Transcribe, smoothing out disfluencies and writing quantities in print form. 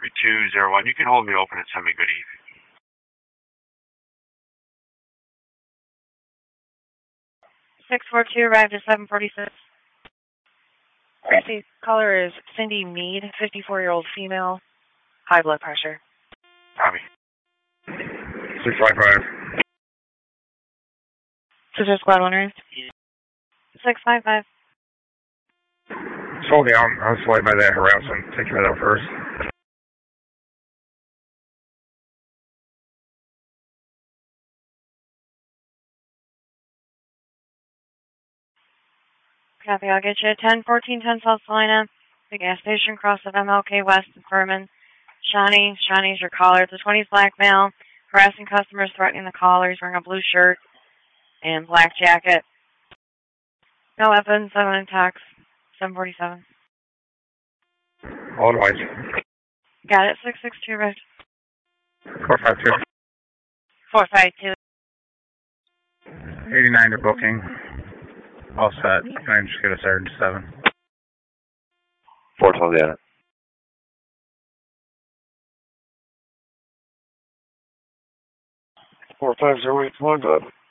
3201. You can hold me open and send me good evening. 642 arrived at 746. The caller is Cindy Mead, 54-year-old female, high blood pressure. Copy. 655. Sister Squad 1 raised. 655. Slow down. I'll slide by that harassment. Take care of that first. Copy, I'll get you at 101410 South Salina, the gas station cross of MLK West and Furman. Shawnee's your caller. It's a 20s black male, harassing customers, threatening the caller. He's wearing a blue shirt and black jacket. No weapons, 7 in tax, 747. All advice. Got it, 662 right. 452. 452. 89 to booking. All set. Can I just get a Sergeant 7? 412, yeah. 4508, come on, good.